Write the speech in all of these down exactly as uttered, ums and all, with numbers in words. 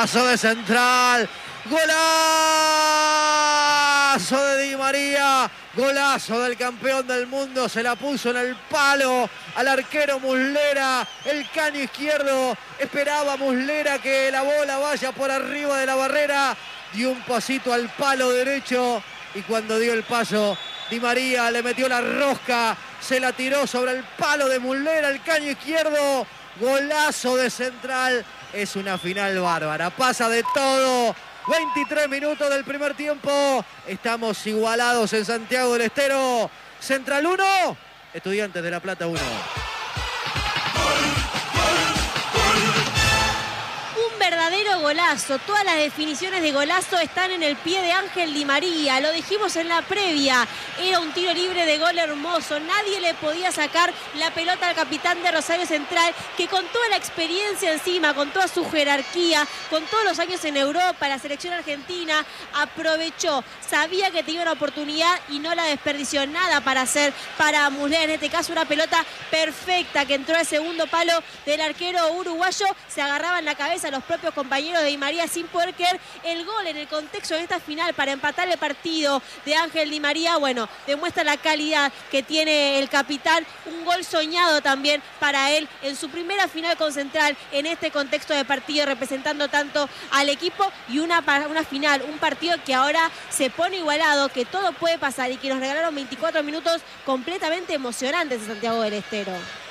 Golazo de Central. Golazo de Di María. Golazo del campeón del mundo. Se la puso en el palo al arquero Muslera. El caño izquierdo. Esperaba Muslera que la bola vaya por arriba de la barrera. Dio un pasito al palo derecho. Y cuando dio el paso, Di María le metió la rosca. Se la tiró sobre el palo de Muslera. El caño izquierdo. Golazo de Central. Es una final bárbara. Pasa de todo. veintitrés minutos del primer tiempo. Estamos igualados en Santiago del Estero. Central uno, Estudiantes de La Plata uno. Un verdadero golazo. Todas las definiciones de golazo están en el pie de Ángel Di María. Lo dijimos en la previa. Era un tiro libre de gol hermoso. Nadie le podía sacar la pelota al capitán de Rosario Central, que con toda la experiencia encima, con toda su jerarquía, con todos los años en Europa, la selección argentina, aprovechó. Sabía que tenía una oportunidad y no la desperdició. Nada para hacer para Muslera. En este caso, una pelota perfecta que entró al segundo palo del arquero uruguayo. Se agarraba en la cabeza a los propios compañeros de Di María sin poder creer el gol en el contexto de esta final para empatar el partido de Ángel Di María. Bueno, demuestra la calidad que tiene el capitán. Un gol soñado también para él en su primera final con Central en este contexto de partido, representando tanto al equipo y una, una final, un partido que ahora se pone igualado, que todo puede pasar y que nos regalaron veinticuatro minutos completamente emocionantes en Santiago del Estero.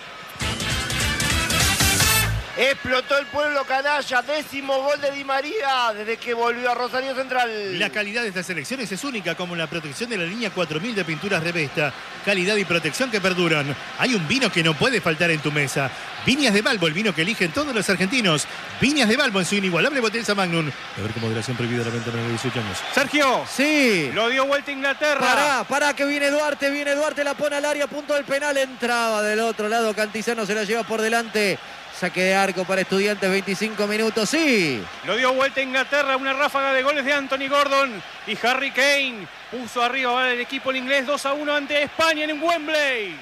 Explotó el pueblo canalla, décimo gol de Di María desde que volvió a Rosario Central. La calidad de estas selecciones es única, como la protección de la línea cuatro mil de pinturas Revesta. Calidad y protección que perduran. Hay un vino que no puede faltar en tu mesa. Viñas de Balbo, el vino que eligen todos los argentinos. Viñas de Balbo en su inigualable botella Magnum. A ver, con moderación prohibida la venta menor de dieciocho años. Sergio. Sí. Lo dio vuelta Inglaterra. Pará, pará que viene Duarte, viene Duarte, la pone al área, punto del penal. Entraba del otro lado, Cantizano se la lleva por delante. Saque de arco para Estudiantes, veinticinco minutos, sí. Lo dio vuelta Inglaterra, una ráfaga de goles de Anthony Gordon y Harry Kane. Puso arriba el equipo el inglés dos a uno ante España en Wembley.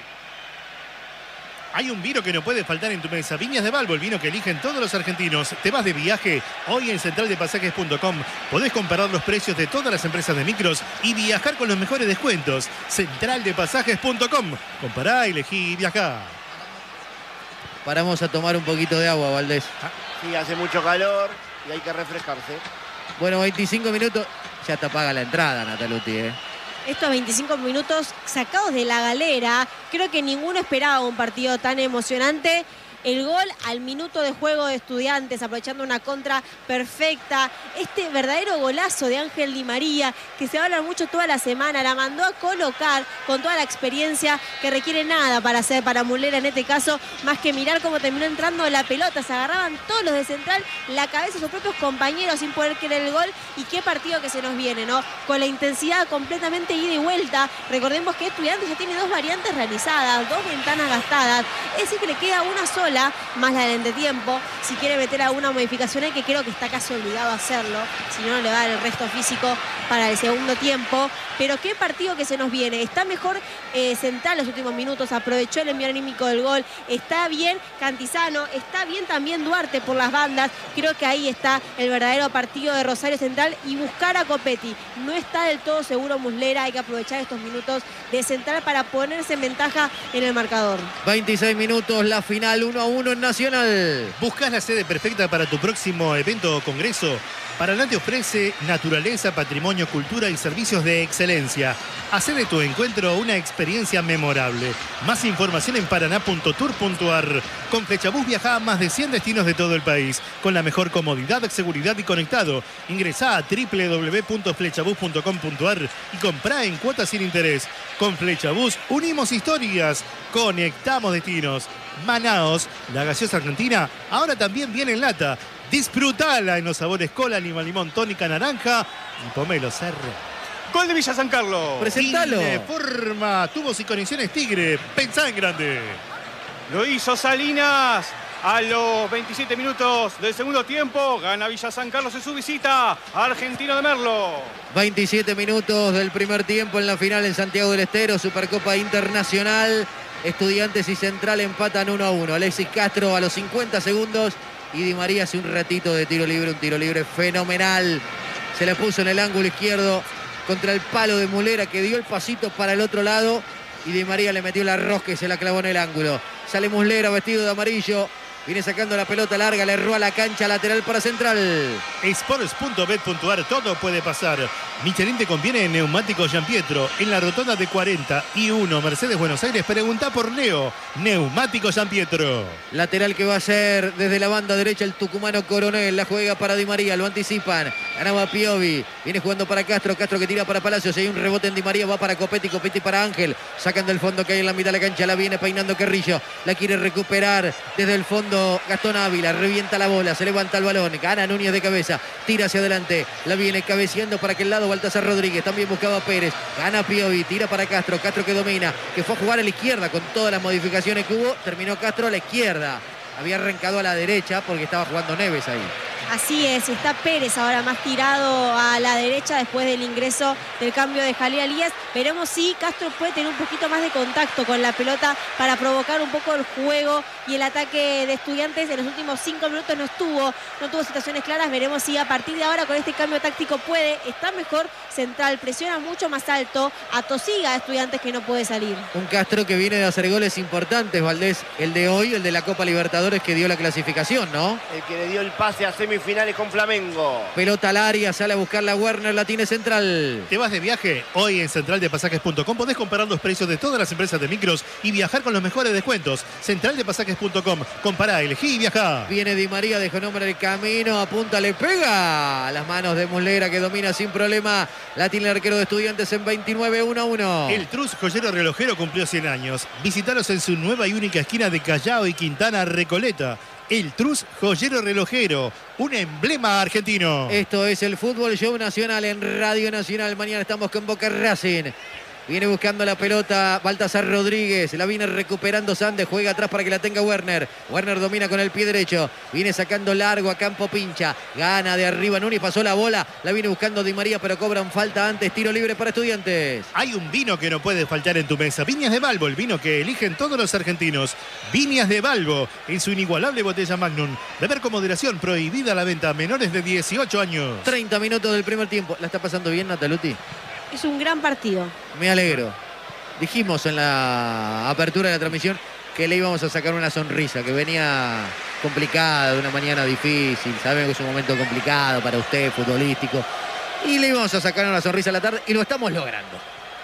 Hay un vino que no puede faltar en tu mesa. Viñas de Balbo, el vino que eligen todos los argentinos. ¿Te vas de viaje? Hoy en central de pasajes punto com podés comparar los precios de todas las empresas de micros y viajar con los mejores descuentos. central de pasajes punto com. Compará, elegí y viajá. Paramos a tomar un poquito de agua, Valdés. Sí, hace mucho calor y hay que refrescarse. Bueno, veinticinco minutos. Ya te apaga la entrada, Nataluti, ¿eh? Estos veinticinco minutos sacados de la galera, creo que ninguno esperaba un partido tan emocionante. El gol al minuto de juego de Estudiantes, aprovechando una contra perfecta. Este verdadero golazo de Ángel Di María, que se va a hablar mucho toda la semana, la mandó a colocar con toda la experiencia que requiere nada para hacer para Muslera en este caso, más que mirar cómo terminó entrando la pelota. Se agarraban todos los de Central la cabeza de sus propios compañeros sin poder creer el gol. Y qué partido que se nos viene, ¿no? Con la intensidad completamente ida y vuelta. Recordemos que Estudiantes ya tiene dos variantes realizadas, dos ventanas gastadas. Es decir, que le queda una sola, más la del entretiempo. Si quiere meter alguna modificación, que creo que está casi obligado a hacerlo, si no, no le va a dar el resto físico para el segundo tiempo. Pero qué partido que se nos viene. Está mejor eh, Central los últimos minutos, aprovechó el envío anímico del gol. Está bien Cantizano, está bien también Duarte por las bandas. Creo que ahí está el verdadero partido de Rosario Central y buscar a Copetti. No está del todo seguro Muslera, hay que aprovechar estos minutos de Central para ponerse en ventaja en el marcador. veintiséis minutos, la final uno a uno en Nacional. ¿Buscas la sede perfecta para tu próximo evento o congreso? Paraná te ofrece naturaleza, patrimonio, cultura y servicios de excelencia. Hacé de tu encuentro una experiencia memorable. Más información en paraná punto tour punto ar. Con Flechabús viaja a más de cien destinos de todo el país, con la mejor comodidad, seguridad y conectado. Ingresá a doble u doble u doble u punto flechabús punto com punto ar y comprá en cuotas sin interés. Con Flechabús unimos historias, conectamos destinos. Manaos, la gaseosa argentina, ahora también viene en lata. Disfrutala en los sabores cola, lima, limón, tónica, naranja y pomelo cerro. Gol de Villa San Carlos. Presentalo. Forma, tubos y conexiones Tigre. Pensá en grande. Lo hizo Salinas a los veintisiete minutos del segundo tiempo. Gana Villa San Carlos en su visita a Argentino de Merlo. veintisiete minutos del primer tiempo en la final en Santiago del Estero, Supercopa Internacional. Estudiantes y Central empatan uno a uno. Alexis Castro a los cincuenta segundos Y Di María hace un ratito de tiro libre, un tiro libre fenomenal. Se la puso en el ángulo izquierdo contra el palo de Muslera, que dio el pasito para el otro lado. Y Di María le metió la rosca y se la clavó en el ángulo. Sale Muslera vestido de amarillo. Viene sacando la pelota larga, le erró a la cancha, lateral para Central. Sports punto bet punto a r, todo puede pasar. Michelin te conviene en Neumáticos Giampietro. En la rotonda de cuarenta y uno Mercedes Buenos Aires, pregunta por Neo. Neumáticos Giampietro. Lateral que va a ser desde la banda derecha el tucumano Coronel. La juega para Di María, lo anticipan. Ganaba Piovi, viene jugando para Castro. Castro que tira para Palacios. Hay un rebote en Di María, va para Copetti. Copetti para Ángel. Sacan del fondo que hay en la mitad de la cancha. La viene peinando Carrillo. La quiere recuperar desde el fondo Gastón Ávila. Revienta la bola, se levanta el balón. Gana Núñez de cabeza. Tira hacia adelante. La viene cabeceando para aquel lado Baltasar Rodríguez. También buscaba Pérez. Gana Piovi. Tira para Castro. Castro que domina. Que fue a jugar a la izquierda con todas las modificaciones que hubo. Terminó Castro a la izquierda. Había arrancado a la derecha porque estaba jugando Neves ahí. Así es, está Pérez ahora más tirado a la derecha después del ingreso del cambio de Jalil Elías. Veremos si Castro puede tener un poquito más de contacto con la pelota para provocar un poco el juego y el ataque de Estudiantes. En los últimos cinco minutos no estuvo, no tuvo situaciones claras. Veremos si a partir de ahora con este cambio táctico puede estar mejor. Central presiona mucho más alto, atosiga a Estudiantes que no puede salir. Un Castro que viene de hacer goles importantes, Valdés. El de hoy, el de la Copa Libertadores que dio la clasificación, ¿no? El que le dio el pase a semifinales con Flamengo. Pelota al área, sale a buscarla Werner, la tiene Central. ¿Te vas de viaje? Hoy en central de pasajes punto com podés comparar los precios de todas las empresas de micros y viajar con los mejores descuentos. central de pasajes punto com. Compará, elegí y viajá. Viene Di María, dejó nombre el camino, apunta, le pega a las manos de Muslera que domina sin problema. La tiene el arquero de Estudiantes en veintinueve, uno a uno. El Trus Joyero Relojero cumplió cien años. Visítalos en su nueva y única esquina de Callao y Quintana Recoleta. El Trus Joyero Relojero, un emblema argentino. Esto es el Fútbol Show Nacional en Radio Nacional. Mañana estamos con Boca Racing. Viene buscando la pelota Baltasar Rodríguez. La viene recuperando Sandes. Juega atrás para que la tenga Werner. Werner domina con el pie derecho. Viene sacando largo a campo pincha. Gana de arriba Núñez. Pasó la bola. La viene buscando Di María, pero cobran falta antes. Tiro libre para Estudiantes. Hay un vino que no puede faltar en tu mesa. Viñas de Balbo, el vino que eligen todos los argentinos. Viñas de Balbo, en su inigualable botella Magnum. Beber con moderación, prohibida la venta a menores de dieciocho años. treinta minutos del primer tiempo. ¿La está pasando bien, Nataluti? Es un gran partido. Me alegro. Dijimos en la apertura de la transmisión que le íbamos a sacar una sonrisa, que venía complicada, de una mañana difícil. Sabemos que es un momento complicado para usted, futbolístico. Y le íbamos a sacar una sonrisa a la tarde y lo estamos logrando.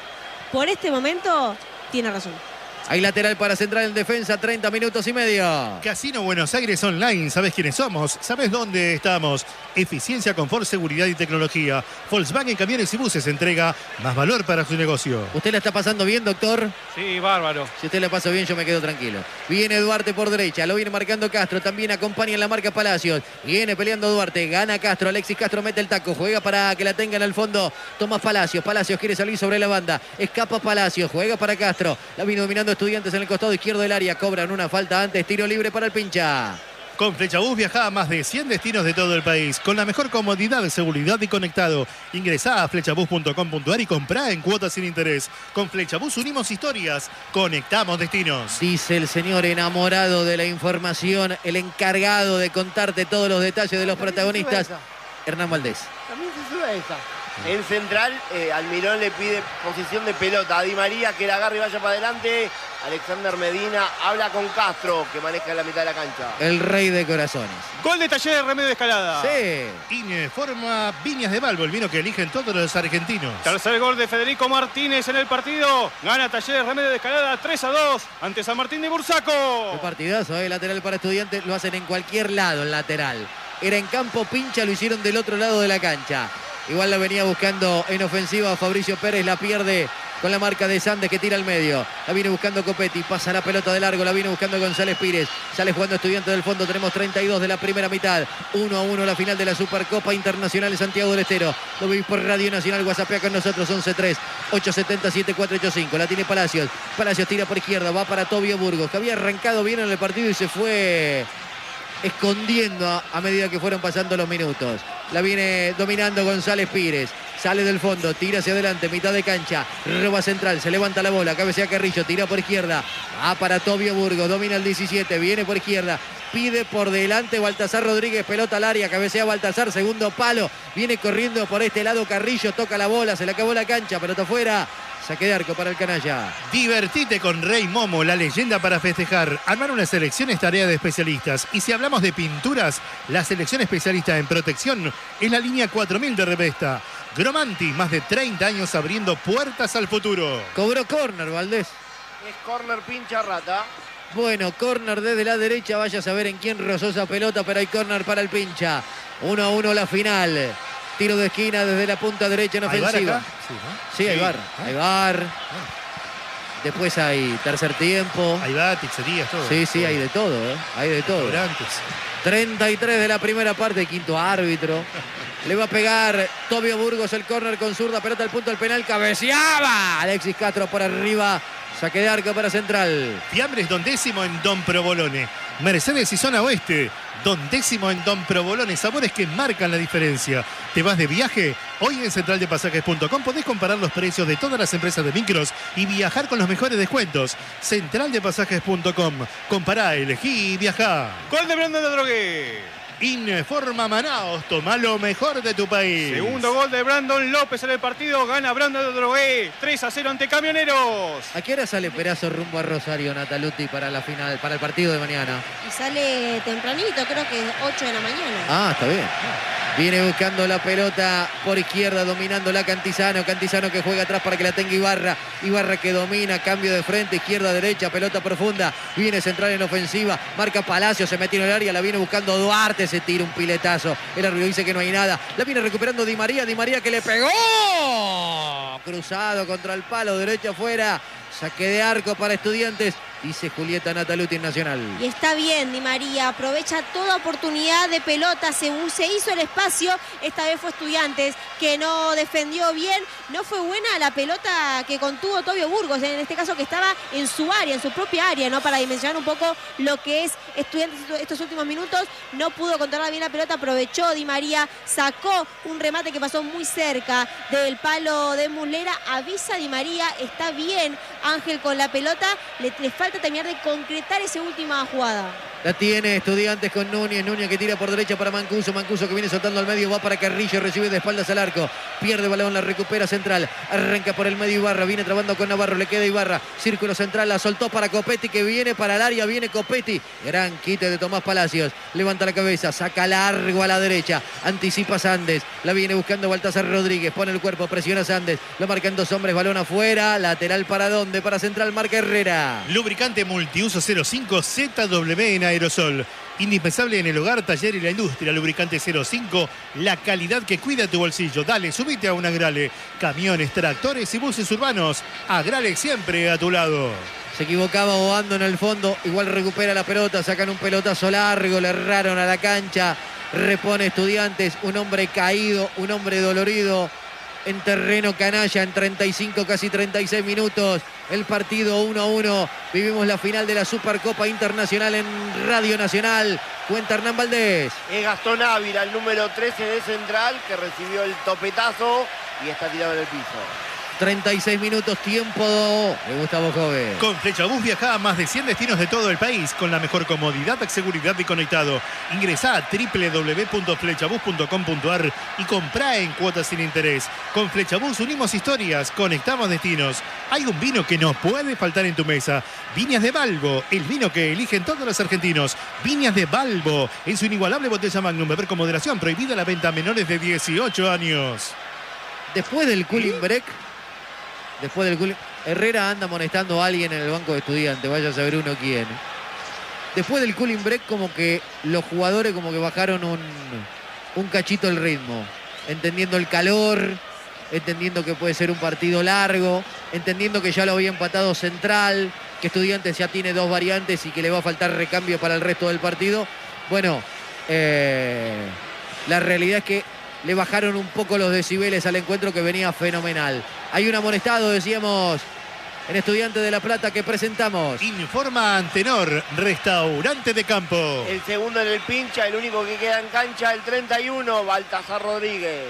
Por este momento, tiene razón. Hay lateral para Central en defensa, treinta minutos y medio. Casino Buenos Aires Online, ¿sabes quiénes somos? ¿Sabes dónde estamos? Eficiencia, confort, seguridad y tecnología. Volkswagen Camiones y Buses entrega más valor para su negocio. ¿Usted la está pasando bien, doctor? Sí, bárbaro. Si usted la pasa bien, yo me quedo tranquilo. Viene Duarte por derecha, lo viene marcando Castro, también acompaña en la marca Palacios. Viene peleando Duarte, gana Castro, Alexis Castro mete el taco, juega para que la tengan al fondo. Tomás Palacios, Palacios quiere salir sobre la banda, escapa Palacios, juega para Castro. La vino dominando Estudiantes en el costado izquierdo del área, cobran una falta antes, tiro libre para el pincha. Con Flechabús viaja a más de cien destinos de todo el país, con la mejor comodidad, seguridad y conectado. Ingresá a flechabús punto com punto a r y comprá en cuotas sin interés. Con Flechabús unimos historias, conectamos destinos. Dice el señor enamorado de la información, el encargado de contarte todos los detalles de los protagonistas, Hernán Valdés. También se sube esa. En central, eh, Almirón le pide posición de pelota a Di María, que la agarre y vaya para adelante. Alexander Medina habla con Castro, que maneja en la mitad de la cancha. El rey de corazones. Gol de Talleres, Remedio de Escalada. Sí. INE forma Viñas de Balbo, el vino que eligen todos los argentinos. Tercer gol de Federico Martínez en el partido. Gana Talleres, Remedio de Escalada tres a dos ante San Martín de Bursaco. Qué partidazo, ¿eh? Lateral para Estudiantes, lo hacen en cualquier lado, en lateral. Era en campo pincha, lo hicieron del otro lado de la cancha. Igual la venía buscando en ofensiva Fabricio Pérez, la pierde con la marca de Sandes que tira al medio. La viene buscando Copetti, pasa la pelota de largo, la viene buscando González Pires. Sale jugando Estudiantes del fondo, tenemos treinta y dos de la primera mitad. uno a uno la final de la Supercopa Internacional de Santiago del Estero. Lo veis por Radio Nacional, WhatsAppea con nosotros, once tres, ocho siete cero, siete cuatro ocho cinco. La tiene Palacios, Palacios tira por izquierda, va para Tobio Burgos, que había arrancado bien en el partido y se fue escondiendo a, a medida que fueron pasando los minutos. La viene dominando González Pires. Sale del fondo, tira hacia adelante, mitad de cancha. Roba central, se levanta la bola. Cabecea Carrillo, tira por izquierda. Va para Tobio Burgos, domina el diecisiete. Viene por izquierda. pide por delante Baltasar Rodríguez, pelota al área, cabecea Baltasar, segundo palo, viene corriendo por este lado Carrillo, toca la bola, se le acabó la cancha, pelota afuera. Saque de arco para el canalla. Divertite con Rey Momo, la leyenda para festejar. Armar una selección es tarea de especialistas. Y si hablamos de pinturas, la selección especialista en protección es la línea cuatro mil de Revesta. Gromanti, más de treinta años abriendo puertas al futuro. Cobró córner, Valdés. Es córner pincha rata. Bueno, córner desde la derecha. Vaya a saber en quién rozó esa pelota, pero hay córner para el pincha. uno a uno la final. Tiro de esquina desde la punta derecha en ofensiva. Sí, ¿no? Sí, hay Sí. bar. Hay bar. Después hay tercer tiempo. Ahí va, pizzerías, todo. Sí, sí, hay de todo, ¿eh? Hay de todo. Restaurantes. treinta y tres de la primera parte, quinto árbitro. Le va a pegar Tobio Burgos el córner con zurda, pelota al punto del penal, cabeceaba. Alexis Castro por arriba, saque de arco para Central. Fiambres Don Décimo en Don Provolone. Mercedes y Zona Oeste. Don Décimo en Don Provolone. Sabores que marcan la diferencia. ¿Te vas de viaje? Hoy en central de pasajes punto com podés comparar los precios de todas las empresas de micros y viajar con los mejores descuentos. central de pasajes punto com. Compará, elegí y viajá. Gol de Brandon de Drogué. Informa Manaos, toma lo mejor de tu país. Segundo gol de Brandon López en el partido. Gana Brandon de Drogué. tres a cero ante Camioneros. ¿A qué hora sale Perazo rumbo a Rosario, Nataluti, para la final, para el partido de mañana? Y sale tempranito, creo que ocho de la mañana. Ah, está bien. Viene buscando la pelota por izquierda, dominando la Cantizano. Cantizano que juega atrás para que la tenga Ibarra. Ibarra que domina, cambio de frente, izquierda, derecha, pelota profunda. Viene Central en ofensiva, marca Palacio, se metió en el área, la viene buscando Duarte, se tira un piletazo. El árbitro dice que no hay nada. La viene recuperando Di María, Di María que le pegó. Cruzado contra el palo, derecha afuera. Saque de arco para Estudiantes, dice Julieta Nataluti en Nacional. Y está bien, Di María, aprovecha toda oportunidad de pelota, se, se hizo el espacio, esta vez fue Estudiantes, que no defendió bien, no fue buena la pelota que contuvo Tobio Burgos, en este caso que estaba en su área, en su propia área, ¿no? Para dimensionar un poco lo que es Estudiantes estos últimos minutos, no pudo controlar bien la pelota, aprovechó Di María, sacó un remate que pasó muy cerca del palo de Muslera, avisa Di María, está bien Ángel con la pelota, le, le falta terminar de concretar esa última jugada. La tiene Estudiantes con Núñez, Núñez que tira por derecha para Mancuso, Mancuso que viene soltando al medio, va para Carrillo, recibe de espaldas al arco, pierde balón, la recupera Central, arranca por el medio Ibarra, viene trabando con Navarro, le queda Ibarra, círculo central, la soltó para Copetti que viene para el área, viene Copetti, gran quite de Tomás Palacios, levanta la cabeza, saca largo a la derecha, anticipa Sandes, la viene buscando Baltasar Rodríguez, pone el cuerpo, presiona Sandes, lo marcan dos hombres, balón afuera, lateral para dónde, para Central, marca Herrera. Lubricante multiuso cero cinco Z W en aerosol. Indispensable en el hogar, taller y la industria. Lubricante cero cinco, la calidad que cuida tu bolsillo. Dale, subite a un Agrale. Camiones, tractores y buses urbanos. Agrale siempre a tu lado. Se equivocaba Obando en el fondo, igual recupera la pelota, sacan un pelotazo largo, le erraron a la cancha, repone Estudiantes, un hombre caído, un hombre dolorido en terreno canalla en treinta y cinco, casi treinta y seis minutos. El partido uno a uno. Vivimos la final de la Supercopa Internacional en Radio Nacional. Cuenta Hernán Valdés. Es Gastón Ávila, el número trece de Central, que recibió el topetazo y está tirado en el piso. treinta y seis minutos, tiempo de Gustavo Jove. Con Flechabús viaja a más de cien destinos de todo el país con la mejor comodidad, seguridad y conectado. Ingresá a doble u doble u doble u punto flechabús punto com punto ar y comprá en cuotas sin interés. Con Flechabús unimos historias, conectamos destinos. Hay un vino que no puede faltar en tu mesa. Viñas de Balbo, el vino que eligen todos los argentinos. Viñas de Balbo, en su inigualable botella Magnum. Beber con moderación, prohibida la venta a menores de dieciocho años. Después del cooling break, después del cooling, Herrera anda amonestando a alguien en el banco de Estudiantes, vaya a saber uno quién. Después del cooling break, como que los jugadores como que bajaron un, un cachito el ritmo, entendiendo el calor, entendiendo que puede ser un partido largo, entendiendo que ya lo había empatado Central, que Estudiantes ya tiene dos variantes y que le va a faltar recambio para el resto del partido. Bueno, eh, la realidad es que le bajaron un poco los decibeles al encuentro que venía fenomenal. Hay un amonestado, decíamos, en Estudiantes de La Plata que presentamos. Informa Antenor, restaurante de campo. El segundo en el pincha, el único que queda en cancha, el treinta y uno, Baltasar Rodríguez.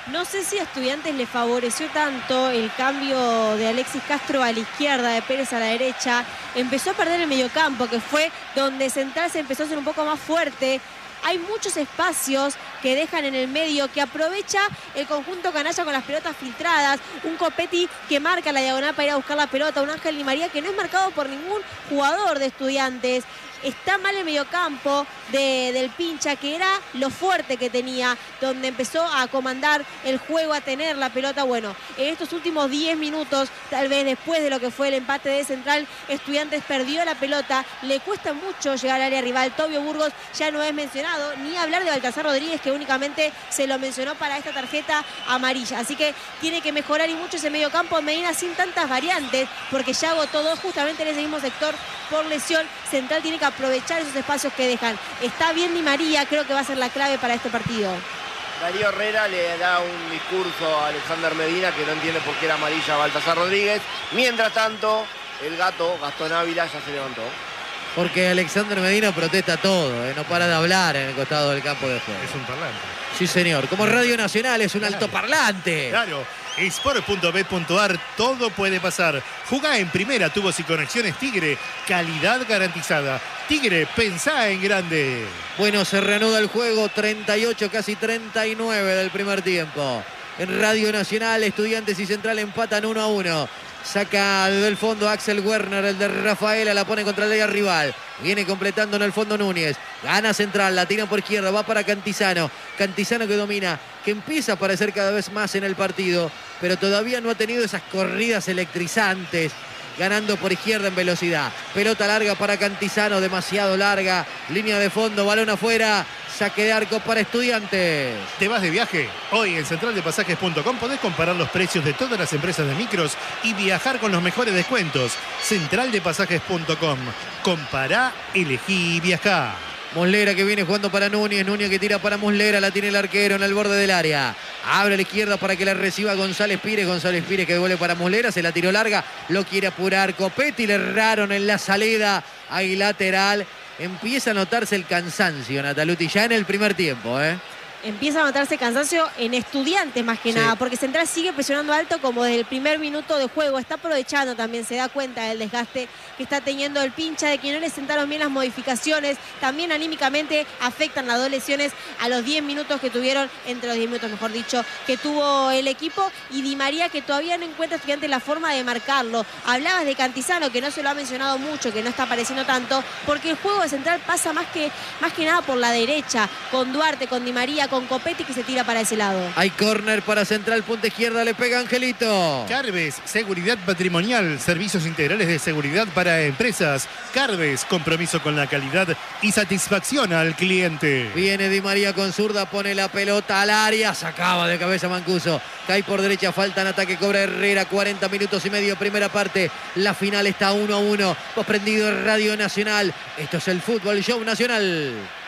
No sé si a Estudiantes le favoreció tanto el cambio de Alexis Castro a la izquierda, de Pérez a la derecha. Empezó a perder el mediocampo, que fue donde Central se empezó a hacer un poco más fuerte. Hay muchos espacios que dejan en el medio, que aprovecha el conjunto canalla con las pelotas filtradas. Un Copetti que marca la diagonal para ir a buscar la pelota. Un Ángel Di María que no es marcado por ningún jugador de Estudiantes. Está mal el mediocampo de, del Pincha, que era lo fuerte que tenía, donde empezó a comandar el juego, a tener la pelota. Bueno, en estos últimos diez minutos, tal vez después de lo que fue el empate de Central, Estudiantes perdió la pelota. Le cuesta mucho llegar al área rival. Tobio Burgos ya no es mencionado, ni hablar de Baltasar Rodríguez, que únicamente se lo mencionó para esta tarjeta amarilla. Así que tiene que mejorar y mucho ese mediocampo. Medina sin tantas variantes, porque ya agotó dos justamente en ese mismo sector por lesión. Central tiene que aprovechar esos espacios que dejan. Está bien Di María, creo que va a ser la clave para este partido. Darío Herrera le da un discurso a Alexander Medina, que no entiende por qué era amarilla a Baltasar Rodríguez. Mientras tanto, el gato, Gastón Ávila, ya se levantó. Porque Alexander Medina protesta todo, ¿eh? No para de hablar en el costado del campo de juego. Es un parlante. Sí, señor. Como Radio Nacional es un Claro. altoparlante. Claro, sport punto bet punto ar, todo puede pasar. Jugá en primera, tubos y conexiones Tigre, calidad garantizada. Tigre, pensá en grande. Bueno, se reanuda el juego, treinta y ocho, casi treinta y nueve del primer tiempo. En Radio Nacional, Estudiantes y Central empatan uno a uno. Saca del fondo Axel Werner, el de Rafaela, la pone contra el área rival. Viene completando en el fondo Núñez. Gana Central, la tira por izquierda, va para Cantizano. Cantizano que domina, que empieza a aparecer cada vez más en el partido, pero todavía no ha tenido esas corridas electrizantes. Ganando por izquierda en velocidad. Pelota larga para Cantizano, demasiado larga. Línea de fondo, balón afuera. Saque de arco para Estudiantes. ¿Te vas de viaje? Hoy en central de pasajes punto com podés comparar los precios de todas las empresas de micros y viajar con los mejores descuentos. central de pasajes punto com. Compará, elegí y viajá. Muslera que viene jugando para Núñez. Núñez que tira para Muslera. La tiene el arquero en el borde del área. Abre a la izquierda para que la reciba González Pires. González Pires que devuelve para Muslera. Se la tiró larga. Lo quiere apurar Copetti. Le erraron en la salida. Ahí lateral. Empieza a notarse el cansancio, Nataluti, ya en el primer tiempo, ¿eh? Empieza a notarse cansancio en Estudiantes más que Sí. nada, porque Central sigue presionando alto como desde el primer minuto de juego. Está aprovechando también, se da cuenta del desgaste que está teniendo el Pincha, de que no le sentaron bien las modificaciones. También anímicamente afectan las dos lesiones a los diez minutos que tuvieron, entre los diez minutos mejor dicho, que tuvo el equipo. Y Di María, que todavía no encuentra Estudiantes la forma de marcarlo. Hablabas de Cantizano, que no se lo ha mencionado mucho, que no está apareciendo tanto, porque el juego de Central pasa más que, más que nada por la derecha, con Duarte, con Di María, con Copetti, que se tira para ese lado. Hay córner para Central, punta izquierda, le pega Angelito. Carves, seguridad patrimonial, servicios integrales de seguridad para empresas. Carves, compromiso con la calidad y satisfacción al cliente. Viene Di María con zurda, pone la pelota al área, sacaba de cabeza Mancuso. Cae por derecha, falta en ataque, cobra Herrera, cuarenta minutos y medio, primera parte. La final está uno a uno. Vos prendido en Radio Nacional. Esto es el Fútbol Show Nacional.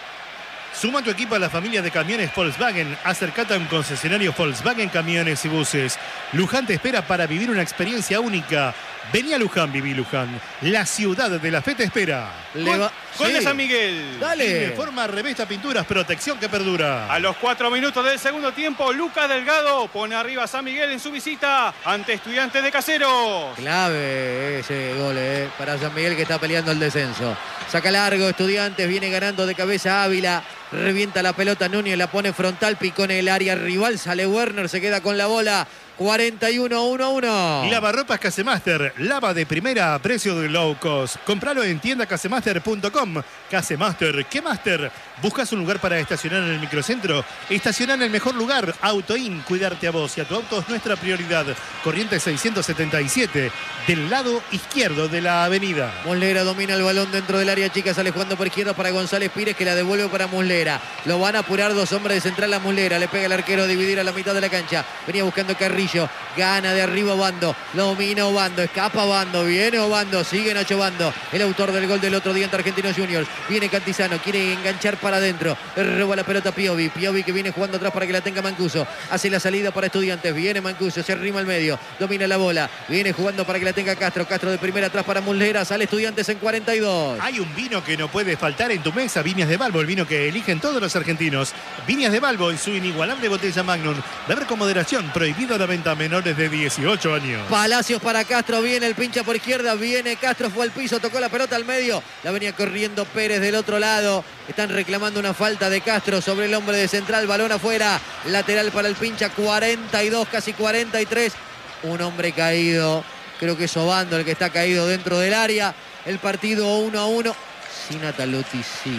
Suma tu equipo a la familia de camiones Volkswagen. Acercate a un concesionario Volkswagen Camiones y Buses. Luján te espera para vivir una experiencia única. Vení a Luján, viví Luján. La ciudad de la fe te espera. Le va- Gol de Sí. San Miguel. Dale. Forma, revesta, pinturas, protección que perdura. A los cuatro minutos del segundo tiempo, Lucas Delgado pone arriba a San Miguel en su visita ante Estudiantes de Caseros. Clave ese gol, eh, para San Miguel, que está peleando el descenso. Saca largo, Estudiantes, viene ganando de cabeza Ávila. Revienta la pelota Núñez, la pone frontal, picó en el área rival. Sale Werner, se queda con la bola. cuarenta y uno, uno a uno. Lavarropas Casemaster, lava de primera a precio de low cost. Compralo en tienda casemaster punto com. Casemaster, ¿qué master? ¿Buscas un lugar para estacionar en el microcentro? Estaciona en el mejor lugar, Autoin. Cuidarte a vos y a tu auto es nuestra prioridad. Corriente seiscientos setenta y siete, del lado izquierdo de la avenida. Muslera domina el balón dentro del área chica, sale jugando por izquierda para González Pires, que la devuelve para Muslera. Lo van a apurar dos hombres de Central a Muslera. Le pega el arquero a dividir a la mitad de la cancha. Venía buscando Carrillo. Carrillo, gana de arriba Obando, lo domina Obando, escapa Obando, viene Obando, sigue Nacho Obando, el autor del gol del otro día ante Argentinos Juniors. Viene Cantizano, quiere enganchar para adentro, roba la pelota Piovi, Piovi que viene jugando atrás para que la tenga Mancuso, hace la salida para Estudiantes, viene Mancuso, se arrima al medio, domina la bola, viene jugando para que la tenga Castro, Castro de primera atrás para Muslera, sale Estudiantes en cuarenta y dos. Hay un vino que no puede faltar en tu mesa, Viñas de Balbo, el vino que eligen todos los argentinos. Viñas de Balbo en su inigualable botella Magnum. Beber con moderación, prohibido la venta a menores de dieciocho años. Palacios para Castro, viene el pincha por izquierda, viene Castro, fue al piso, tocó la pelota al medio, la venía corriendo Pérez del otro lado. Están reclamando una falta de Castro sobre el hombre de Central, balón afuera, lateral para el pincha, cuarenta y dos, casi cuarenta y tres. Un hombre caído, creo que es Obando el que está caído dentro del área. El partido uno a uno. Sí, Nataluti, sí.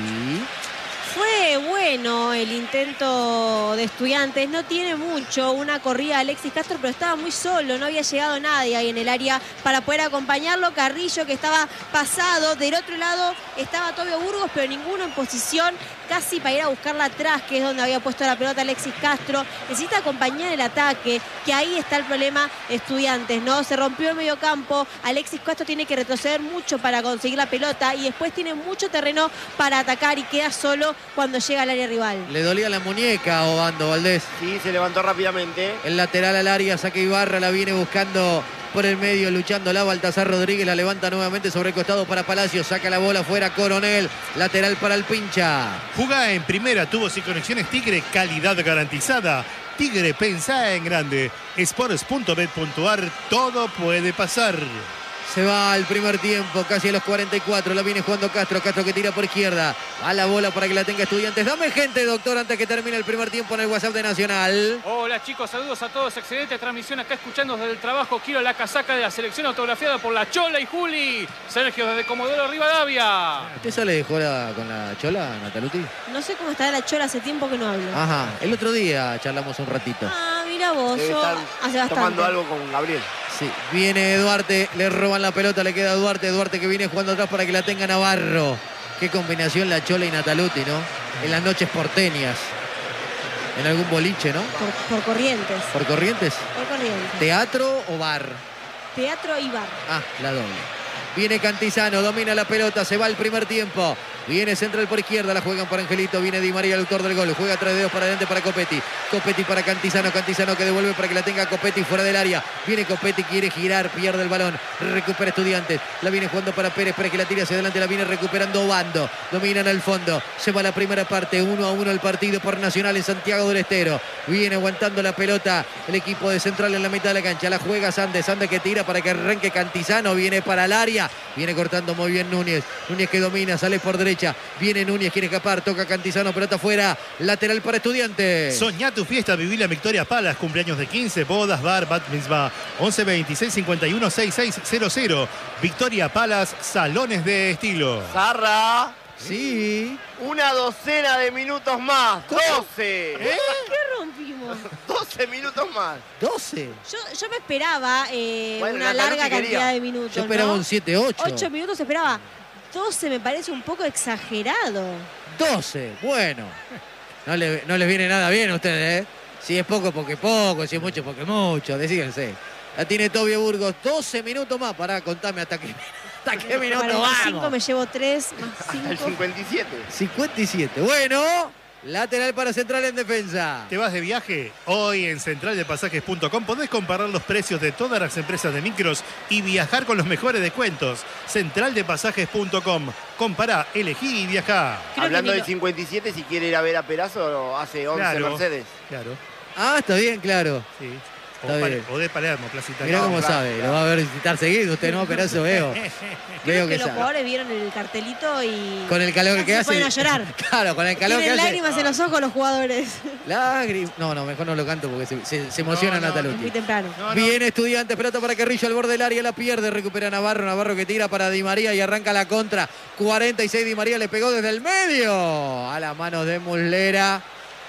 Fue bueno el intento de Estudiantes, no tiene mucho, una corrida de Alexis Castro, pero estaba muy solo, no había llegado nadie ahí en el área para poder acompañarlo. Carrillo que estaba pasado, del otro lado estaba Tobio Burgos, pero ninguno en posición casi para ir a buscarla atrás, que es donde había puesto la pelota Alexis Castro. Necesita acompañar el ataque, que ahí está el problema de Estudiantes, ¿no? Se rompió el medio campo, Alexis Castro tiene que retroceder mucho para conseguir la pelota y después tiene mucho terreno para atacar y queda solo cuando llega al área rival. Le dolía la muñeca a Obando, Valdés. Sí, se levantó rápidamente. El lateral al área, saque Ibarra, la viene buscando por el medio, luchando la Baltasar Rodríguez, la levanta nuevamente sobre el costado para Palacios, saca la bola fuera Coronel, lateral para el pincha. Jugá en primera, tubos y conexiones Tigre, calidad garantizada. Tigre, pensá en grande. Sports punto bet punto ar, todo puede pasar. Se va al primer tiempo, casi a los cuarenta y cuatro. La viene jugando Castro. Castro que tira por izquierda. Va la bola para que la tenga Estudiantes. Dame gente, doctor, antes que termine el primer tiempo en el WhatsApp de Nacional. Hola chicos, saludos a todos. Excelente transmisión acá escuchando desde el trabajo. Quiero la casaca de la selección autografiada por la Chola y Juli. Sergio desde Comodoro Rivadavia. ¿Usted sale de joda con la Chola, Nataluti? No sé cómo está la Chola, hace tiempo que no hablo. Ajá, el otro día charlamos un ratito. Ah, mira vos, Debe yo estar hace bastante. tomando algo con Gabriel. Sí, viene Duarte, le roban la pelota, le queda a Duarte. Duarte que viene jugando atrás para que la tenga Navarro. Qué combinación la Chola y Nataluti, ¿no? En las noches porteñas. En algún boliche, ¿no? Por, por Corrientes. ¿Por Corrientes? Por Corrientes. ¿Teatro o bar? Teatro y bar. Ah, la doble. Viene Cantizano, domina la pelota, se va el primer tiempo. Viene Central por izquierda, la juegan para Angelito. Viene Di María, el autor del gol. Juega tres dedos para adelante para Copetti. Copetti para Cantizano. Cantizano que devuelve para que la tenga Copetti fuera del área. Viene Copetti, quiere girar, pierde el balón. Recupera Estudiantes. La viene jugando para Pérez. Pérez que la tira hacia adelante, la viene recuperando Obando. Dominan al fondo. Se va la primera parte. Uno a uno el partido por Nacional en Santiago del Estero. Viene aguantando la pelota el equipo de Central en la mitad de la cancha. La juega Sandes. Sandes que tira para que arranque Cantizano. Viene para el área. Viene cortando muy bien Núñez. Núñez que domina, sale por derecha. Viene Núñez, quiere escapar, toca Cantizano, pelota afuera, lateral para Estudiantes. Soñá tu fiesta, viví la Victoria Palas, cumpleaños de quince, bodas, bar, bat mitzvah, once veintiséis cincuenta y uno sesenta y seis cero cero. Victoria Palas, salones de estilo. Zarra. Sí. Una docena de minutos más. doce. ¿Eh? ¿Qué rompimos? doce minutos más. doce. Yo, yo me esperaba eh, Bueno, una Nataluti larga quería. cantidad de minutos. Yo esperaba ¿no? un siete ocho. ocho minutos esperaba. doce me parece un poco exagerado. doce. Bueno. No, le, no les viene nada bien a ustedes, ¿eh? Si es poco, porque poco. Si es mucho, porque mucho. Decídense. La tiene Tobio Burgos. doce minutos más. Pará, contame hasta qué, hasta qué minuto cuarenta y cinco vamos. me llevo tres más El cinco. cincuenta y siete. cincuenta y siete. Bueno. Lateral para Central en defensa. ¿Te vas de viaje? Hoy en central de pasajes punto com podés comparar los precios de todas las empresas de micros y viajar con los mejores descuentos. central de pasajes punto com. Compará, elegí y viajá. Creo Hablando que del ni cincuenta y siete, si quiere ir a ver a Perazo, hace once Claro. Mercedes. Claro, Ah, está bien, claro. sí. O, Está Pale- bien. o de Palermo, Plaza Mirá Italia. cómo claro, sabe. claro. Lo va a ver visitar seguido usted, ¿no? Pero eso veo. Creo Veo que, que los sabe. jugadores vieron el cartelito y Con el calor casi que se hace. ponen a llorar. Claro, con el calor que Tienen hace. lágrimas en los ojos los jugadores. Lágrimas. No, no, mejor no lo canto porque se, se- se emociona No, no, Es muy Nataluti. temprano. No, no. Viene Estudiantes, pelota para Carrillo al borde del área, la pierde, recupera Navarro, Navarro que tira para Di María y arranca la contra. cuarenta y seis Di María le pegó desde el medio a las manos de Muslera.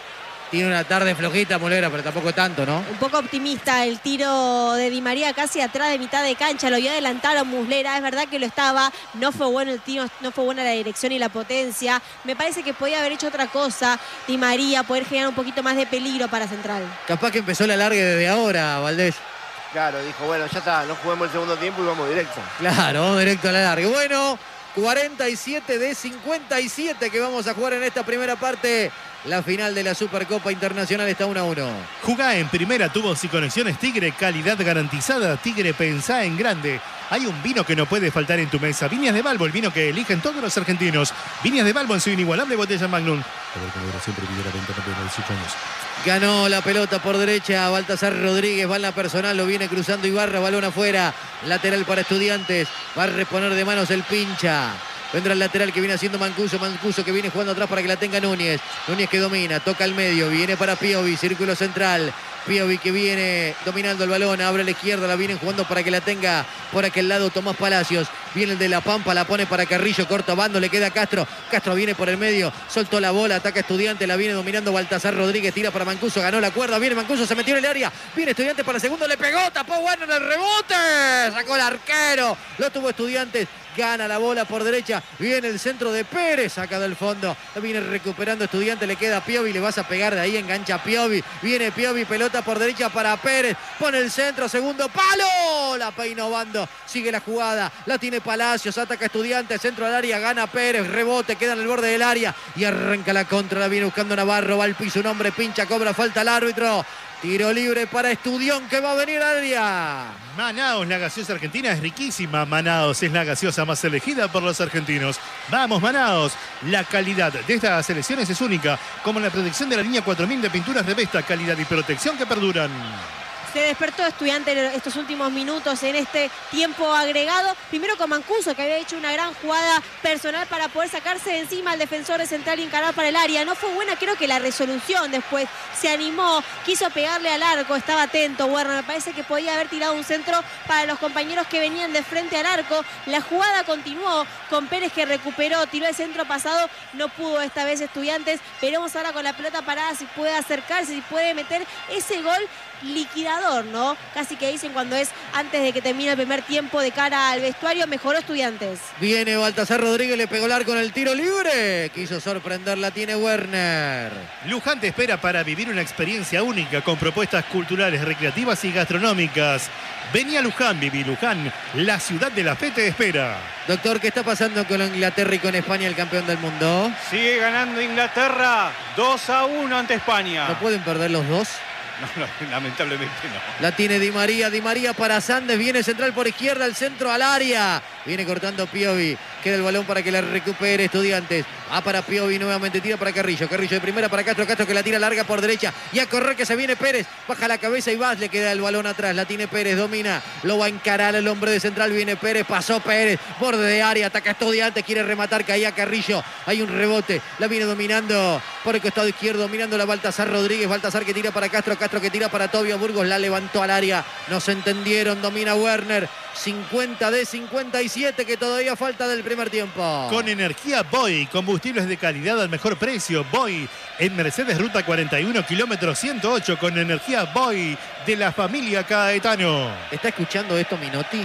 Tiene una tarde flojita Muslera, pero tampoco tanto, ¿no? Un poco optimista el tiro de Di María casi atrás de mitad de cancha. Lo vio adelantar a Muslera. Es verdad que lo estaba. No fue bueno el tiro, no fue buena la dirección y la potencia. Me parece que podía haber hecho otra cosa Di María, poder generar un poquito más de peligro para Central. Capaz que empezó la largue desde ahora, Valdés. Claro, dijo, bueno, ya está, no juguemos el segundo tiempo y vamos directo. Claro, vamos directo a la largue. Bueno, cuarenta y siete de cincuenta y siete que vamos a jugar en esta primera parte. La final de la Supercopa Internacional está uno a uno. Jugá en primera, tubos y conexiones Tigre, calidad garantizada. Tigre, pensá en grande. Hay un vino que no puede faltar en tu mesa. Viñas de Balbo, el vino que eligen todos los argentinos. Viñas de Balbo en su inigualable botella Magnum. Siempre pidiera venta de dieciocho años. Ganó la pelota por derecha Baltasar Rodríguez, va en la personal, lo viene cruzando Ibarra, balón afuera, lateral para Estudiantes, va a reponer de manos el Pincha. Vendrá el lateral que viene haciendo Mancuso, Mancuso que viene jugando atrás para que la tenga Núñez. Núñez que domina, toca al medio, viene para Piovi, círculo central. Piovi que viene dominando el balón, abre a la izquierda, la vienen jugando para que la tenga por aquel lado Tomás Palacios. Viene el de La Pampa, la pone para Carrillo, corta bando, le queda Castro. Castro viene por el medio, soltó la bola, ataca Estudiante, la viene dominando Baltasar Rodríguez, tira para Mancuso, ganó la cuerda, viene Mancuso, se metió en el área, viene Estudiante para el segundo, le pegó, tapó bueno en el rebote, sacó el arquero, lo tuvo Estudiantes. Gana la bola por derecha. Viene el centro de Pérez. Saca del fondo. Viene recuperando Estudiante. Le queda a Piovi. Le vas a pegar de ahí. Engancha a Piovi. Viene Piovi. Pelota por derecha para Pérez. Pone el centro. Segundo palo. La peinó Bando. Sigue la jugada. La tiene Palacios. Ataca Estudiante. Centro al área. Gana Pérez. Rebote. Queda en el borde del área. Y arranca la contra. La viene buscando Navarro. Va al piso. Un hombre pincha. Cobra falta al árbitro. Tiro libre para Estudión que va a venir al área. Manaos, la gaseosa argentina es riquísima. Manaos es la gaseosa más elegida por los argentinos. Vamos, Manaos. La calidad de estas selecciones es única, como la protección de la línea cuatro mil de pinturas Revesta, calidad y protección que perduran. Se despertó Estudiante en estos últimos minutos en este tiempo agregado. Primero con Mancuso, que había hecho una gran jugada personal para poder sacarse de encima al defensor de Central y encarar para el área. No fue buena, creo que la resolución después. Se animó, quiso pegarle al arco, estaba atento. Bueno, me parece que podía haber tirado un centro para los compañeros que venían de frente al arco. La jugada continuó con Pérez que recuperó, tiró el centro pasado. No pudo esta vez Estudiantes. Veremos ahora con la pelota parada si puede acercarse, si puede meter ese gol liquidador, ¿no? Casi que dicen cuando es antes de que termine el primer tiempo de cara al vestuario. Mejoró Estudiantes. Viene Baltasar Rodríguez, le pegó el arco en el tiro libre. Quiso sorprender, la tiene Werner. Luján te espera para vivir una experiencia única con propuestas culturales, recreativas y gastronómicas. Vení a Luján, viví Luján, la ciudad de la fe te espera. Doctor, ¿qué está pasando con Inglaterra y con España, el campeón del mundo? Sigue ganando Inglaterra dos a uno ante España. ¿No pueden perder los dos? No, no, lamentablemente no. La tiene Di María, Di María para Sandes, viene central por izquierda, el centro al área. Viene cortando Piovi, queda el balón para que la recupere Estudiantes. Va para Piovi nuevamente, tira para Carrillo. Carrillo de primera para Castro, Castro que la tira larga por derecha. Y a correr que se viene Pérez, baja la cabeza y va, le queda el balón atrás. La tiene Pérez, domina, lo va a encarar el hombre de central. Viene Pérez, pasó Pérez, borde de área, ataca Estudiantes, quiere rematar, caía Carrillo. Hay un rebote, la viene dominando por el costado izquierdo, dominando la Baltasar Rodríguez. Baltasar que tira para Castro, Castro que tira para Tobio Burgos, la levantó al área. No se entendieron, domina Werner. cincuenta de cincuenta y siete que todavía falta del primer tiempo. Con energía Boy, combustibles de calidad al mejor precio. Boy, en Mercedes Ruta cuarenta y uno, kilómetro ciento ocho, con energía Boy de la familia Caetano. ¿Está escuchando esto Minotti?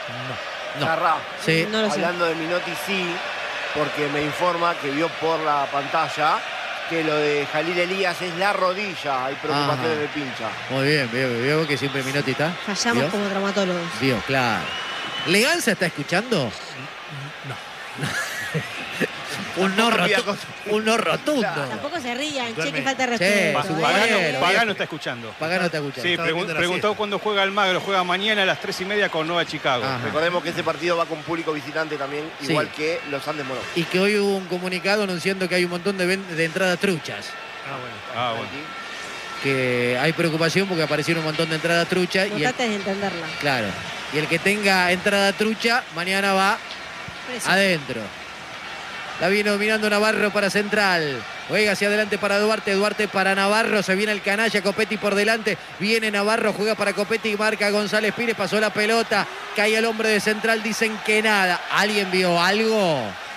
No. Zarra. Sí. No lo sé. Hablando de Minotti, sí, porque me informa que vio por la pantalla que lo de Jalil Elías es la rodilla. Hay preocupaciones de Pincha. Muy bien, veo, veo que siempre Minotti está. Fallamos ¿Vio? como traumatólogos. Vio, claro. ¿Leganza está escuchando? No. un, no rotu- un no rotundo. Claro. Tampoco se rían, che, Duerme. que falta de Sí, respeto. su ¿eh? Pagano, Bueno, Pagano bien. está escuchando. Pagano está escuchando. Sí, Estaba pregun- viendo la preguntó siesta. cuándo juega Almagro. Juega mañana a las tres y media con Nueva Chicago. Ajá. Recordemos que ese partido va con público visitante también, Sí. igual que los Andes Morón. Y que hoy hubo un comunicado anunciando que hay un montón de, ven- de entradas truchas. Ah, bueno. Ah, bueno. Que hay preocupación porque aparecieron un montón de entradas truchas. No Y el, trates de entenderla. claro. Y el que tenga entrada trucha, mañana va Precio. adentro. La viene dominando Navarro para Central. Juega hacia adelante para Duarte. Duarte para Navarro. Se viene el canalla. Copetti por delante. Viene Navarro. Juega para Copetti. Marca González Pires. Pasó la pelota. Cae el hombre de Central. Dicen que nada. ¿Alguien vio algo?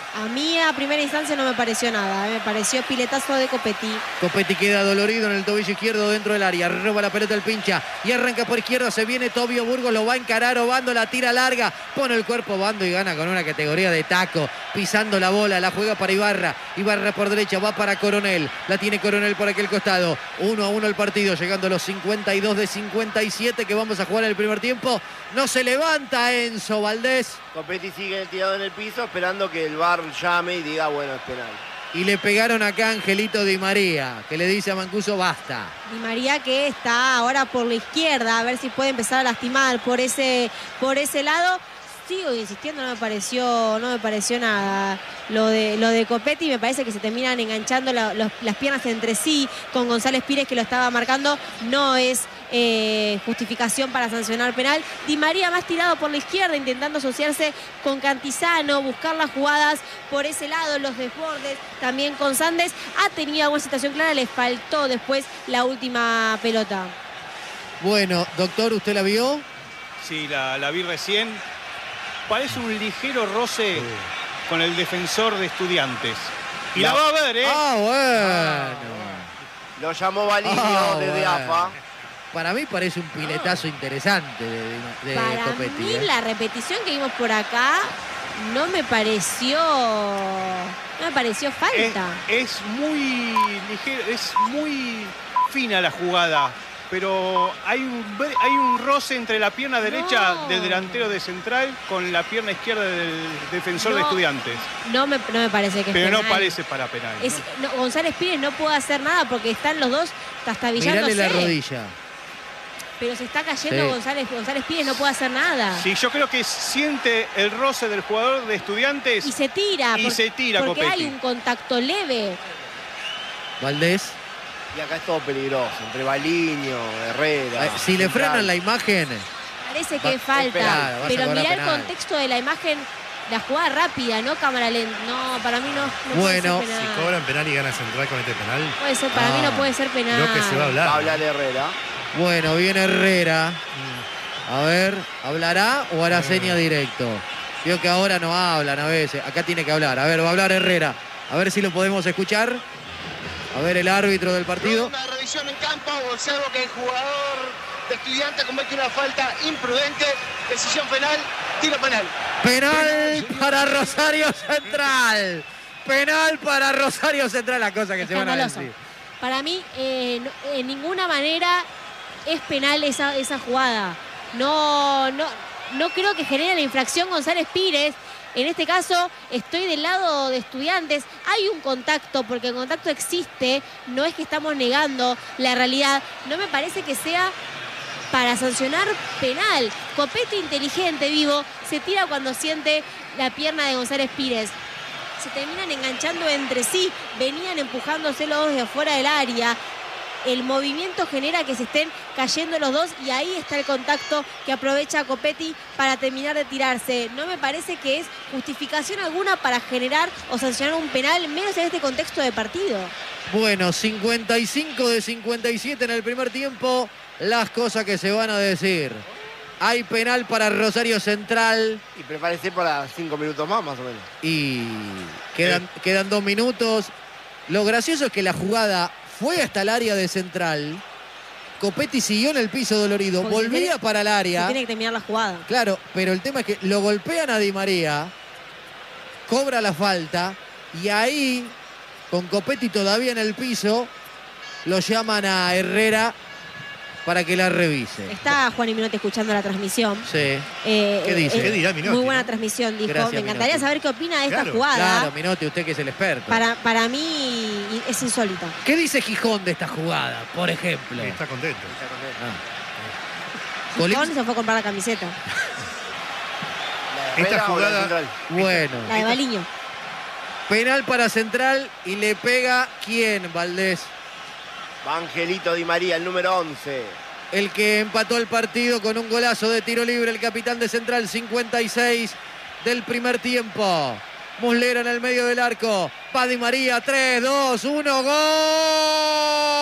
A mí a primera instancia no me pareció nada, me pareció piletazo de Copetti. Copetti queda dolorido en el tobillo izquierdo dentro del área, roba la pelota el pincha y arranca por izquierda, se viene Tobio Burgos, lo va a encarar Obando, la tira larga, pone el cuerpo Obando y gana con una categoría de taco, pisando la bola, la juega para Ibarra, Ibarra por derecha, va para Coronel, la tiene Coronel por aquel costado, uno a uno el partido, llegando a los cincuenta y dos de cincuenta y siete que vamos a jugar en el primer tiempo, no se levanta Enzo Valdés. Copetti sigue tirado en el piso esperando que el V A R llame y diga, bueno, es penal. Y le pegaron acá a Angelito Di María, que le dice a Mancuso, basta. Di María que está ahora por la izquierda, a ver si puede empezar a lastimar por ese, por ese lado. Sigo insistiendo, no me pareció, no me pareció nada lo de, lo de Copetti. Me parece que se terminan enganchando la, los, las piernas entre sí con González Pires, que lo estaba marcando. No es eh, justificación para sancionar penal. Di María más tirado por la izquierda, intentando asociarse con Cantizano, buscar las jugadas por ese lado, los desbordes, también con Sandes. Ha tenido alguna situación clara, le faltó después la última pelota. Bueno, doctor, ¿usted la vio? Sí, la, la vi recién. Parece un ligero roce sí. con el defensor de Estudiantes. Y la, la va a ver, ¿eh? Ah, bueno. Lo llamó Balinio ah, desde bueno. A F A. Para mí parece un piletazo ah. interesante de, de Para Copetti. mí ¿eh? La repetición que vimos por acá no me pareció... No me pareció falta. Es, es muy ligero, es muy fina la jugada. Pero hay un, hay un roce entre la pierna derecha no. del delantero de Central con la pierna izquierda del defensor no, de Estudiantes. No me, no me parece que es Pero penal. no parece para penal. Es, ¿no? No, González Pires no puede hacer nada porque están los dos tastabillándose. Mirale la rodilla. Pero se está cayendo sí. González, González Pires no puede hacer nada. Sí, yo creo que siente el roce del jugador de Estudiantes. Y se tira. Y por, se tira, porque Copetti. hay un contacto leve. Valdés. Y acá es todo peligroso, entre Baliño, Herrera. Eh, si le frenan la imagen. Parece que es falta, esperar, pero mirá el contexto de la imagen, la jugada rápida, no cámara lenta. No, para mí no, no bueno, puede ser penal. Si cobran penal y gana Central con este penal. Puede ser, para ah, mí no puede ser penal. Lo que se va a hablar. Va a hablar Herrera. Bueno, viene Herrera. A ver, ¿hablará o hará seña directo? Vio que ahora no hablan a veces. Acá tiene que hablar. A ver, va a hablar Herrera. A ver si lo podemos escuchar. A ver el árbitro del partido. Una revisión en campo, observo que el jugador de Estudiantes comete una falta imprudente, decisión penal, tiro penal. Penal para Rosario Central. Penal para Rosario Central, la cosa que se van a decir. Para mí, eh, no, en ninguna manera es penal esa, esa jugada. No, no, no creo que genere la infracción González Pires. En este caso, estoy del lado de Estudiantes. Hay un contacto, porque el contacto existe. No es que estamos negando la realidad. No me parece que sea para sancionar penal. Copetti inteligente, vivo, se tira cuando siente la pierna de González Pires. Se terminan enganchando entre sí. Venían empujándose los dos de afuera del área. El movimiento genera que se estén cayendo los dos y ahí está el contacto que aprovecha Copetti para terminar de tirarse. No me parece que es justificación alguna para generar o sancionar un penal, menos en este contexto de partido. Bueno, cincuenta y cinco de cincuenta y siete en el primer tiempo. Las cosas que se van a decir. Hay penal para Rosario Central. Y prepárese para cinco minutos más, más o menos. Y quedan, eh. quedan dos minutos. Lo gracioso es que la jugada fue hasta el área de Central. Copetti siguió en el piso dolorido. Porque volvía tiene, para el área. Tiene que terminar la jugada. Claro, pero el tema es que lo golpean a Di María. Cobra la falta. Y ahí, con Copetti todavía en el piso, lo llaman a Herrera para que la revise. Está Juan y Minotti escuchando la transmisión. Sí. Eh, ¿Qué dice? Eh, ¿Qué dirá Minotti? Muy buena ¿no? transmisión, dijo. Gracias, Me encantaría Minotti. saber qué opina de esta Claro, jugada. Claro, Minotti, usted que es el experto. Para, para mí es insólita. ¿Qué dice Gijón de esta jugada, por ejemplo? Sí, está contento. Ah. Gijón se fue a comprar la camiseta. ¿La Esta jugada... Bueno. La de Baliño. Penal para Central y le pega ¿quién, Valdés? Angelito Di María, el número once. El que empató el partido con un golazo de tiro libre, el capitán de Central, cincuenta y seis del primer tiempo. Muslera en el medio del arco. Va Di María, tres, dos, uno, ¡gol!